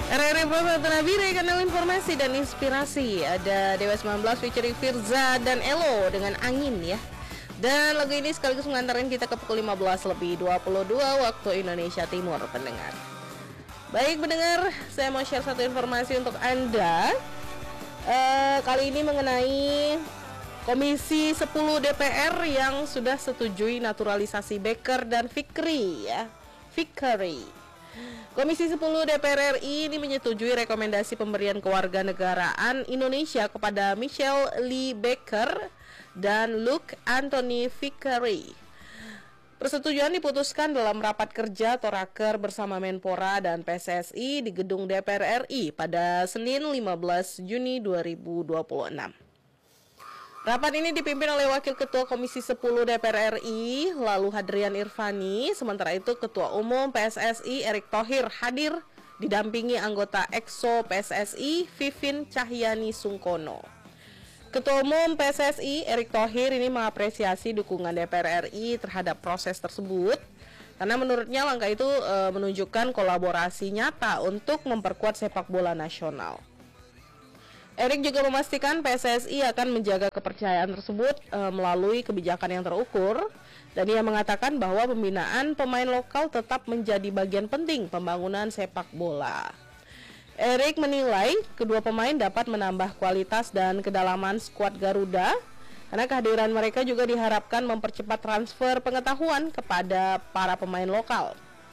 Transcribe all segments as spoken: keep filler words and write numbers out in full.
R R I Prophet Nabire, kanal informasi dan inspirasi. Ada Dewa sembilan belas featuring Firza dan Elo dengan Angin ya. Dan lagu ini sekaligus mengantarkan kita ke pukul lima belas lebih dua puluh dua waktu Indonesia Timur, pendengar. Baik pendengar, saya mau share satu informasi untuk Anda. uh, Kali ini mengenai Komisi sepuluh D P R yang sudah setujui naturalisasi Becker dan Fikri ya. Fikri. Komisi sepuluh D P R R I ini menyetujui rekomendasi pemberian kewarganegaraan Indonesia kepada Michelle Lee Becker dan Luke Anthony Fikri. Persetujuan diputuskan dalam rapat kerja Toraker bersama Menpora dan P S S I di gedung D P R R I pada Senin lima belas Juni dua ribu dua puluh enam. Rapat ini dipimpin oleh Wakil Ketua Komisi sepuluh D P R R I, lalu Hadrian Irvani. Sementara itu Ketua Umum P S S I Erick Thohir hadir didampingi anggota Exo P S S I Vivin Cahyani Sungkono. Ketua Umum P S S I Erick Thohir ini mengapresiasi dukungan D P R R I terhadap proses tersebut karena menurutnya langkah itu e, menunjukkan kolaborasi nyata untuk memperkuat sepak bola nasional. Erick juga memastikan P S S I akan menjaga kepercayaan tersebut e, melalui kebijakan yang terukur, dan ia mengatakan bahwa pembinaan pemain lokal tetap menjadi bagian penting pembangunan sepak bola. Erick menilai kedua pemain dapat menambah kualitas dan kedalaman skuad Garuda karena kehadiran mereka juga diharapkan mempercepat transfer pengetahuan kepada para pemain lokal.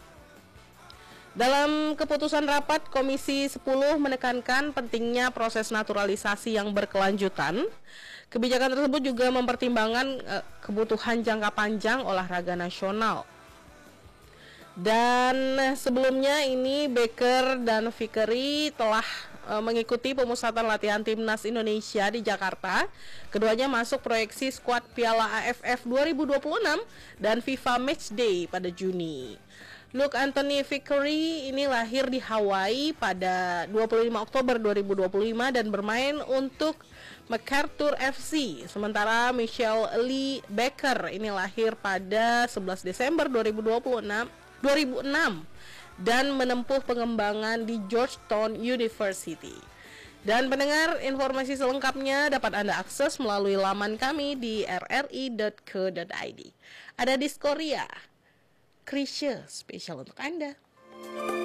Dalam keputusan rapat, Komisi sepuluh menekankan pentingnya proses naturalisasi yang berkelanjutan. Kebijakan tersebut juga mempertimbangkan e, kebutuhan jangka panjang olahraga nasional. Dan sebelumnya ini Becker dan Fikri telah e, mengikuti pemusatan latihan timnas Indonesia di Jakarta. Keduanya masuk proyeksi skuad Piala A F F dua ribu dua puluh enam dan FIFA Matchday pada Juni. Luke Anthony Fikri ini lahir di Hawaii pada dua puluh lima Oktober dua ribu dua puluh lima dan bermain untuk MacArthur F C. Sementara Michelle Lee Becker ini lahir pada sebelas Desember dua ribu enam dan menempuh pengembangan di Georgetown University. Dan pendengar, informasi selengkapnya dapat Anda akses melalui laman kami di r r i dot co dot i d. Ada Diskoria Krisya spesial untuk Anda.